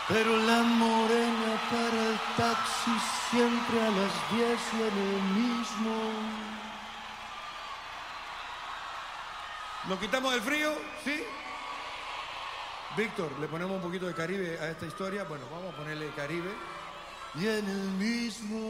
Pero la morena para el taxi siempre a las 10 y en el mismo. ¿Nos quitamos el frío? ¿Sí? Víctor, ¿le ponemos un poquito de Caribe a esta historia? Bueno, vamos a ponerle Caribe. Y en el mismo